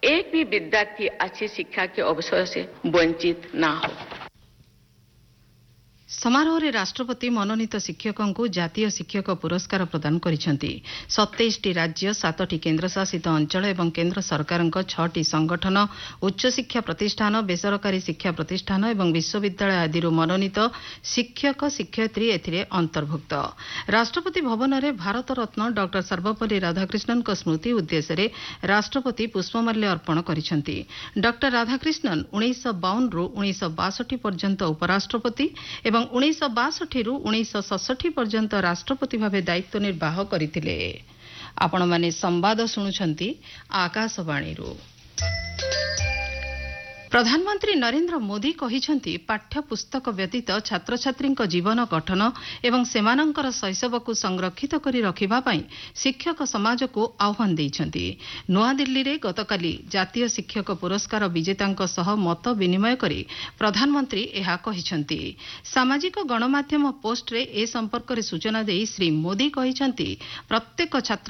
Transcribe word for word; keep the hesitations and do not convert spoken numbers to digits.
एक भी विद्यार्थी अच्छी शिक्षा के अवसर से वंचित ना हो। समारोह रे राष्ट्रपति मनोनीत शिक्षकों को जातीय शिक्षक पुरस्कार प्रदान करिसेंती। सत्ताईस टी राज्य सात टी केन्द्रशासित अंचल एवं केन्द्र सरकार छह संगठन उच्च शिक्षा प्रतिष्ठान बेसरकारी शिक्षा प्रतिष्ठान एवं विश्वविद्यालय आदि मनोनीत शिक्षक शिक्षयित्री एथिरे अंतर्भुक्त। राष्ट्रपति भवन में भारत रत्न डॉक्टर सर्वपल्ली राधाकृष्णन स्मृति उद्देश्य रे राष्ट्रपति पुष्पमाल्य अर्पण करिसेंती। डॉक्टर राधाकृष्णन उन्नीस सौ बावन रु उन्नीस सौ बासठ पर्यंत उपराष्ट्रपति एवं उन्नीस सौ बासठ रु उन्नीस सौ सड़सठ पर्यंत राष्ट्रपति भावे दायित्व निर्वाह करथिले। आपण माने संवाद सुनुछंती आकाशवाणी रु। प्रधानमंत्री नरेंद्र मोदी कहिसेंती पाठ्य पुस्तक व्यतीत छात्र छात्री जीवन गठन एवं सेमानंकर शैशव को संरक्षित करी रखिबा पई शिक्षक समाज को आह्वान देइछंती। नवा दिल्ली रे गतकाली जातीय शिक्षक पुरस्कार विजेतांक सह मत विनिमय करी प्रधानमंत्री एहा कहिसेंती। सामाजिक गणमाध्यम पोस्ट रे ए संपर्क रे सूचना देई श्री मोदी कहिसेंती प्रत्येक छात्र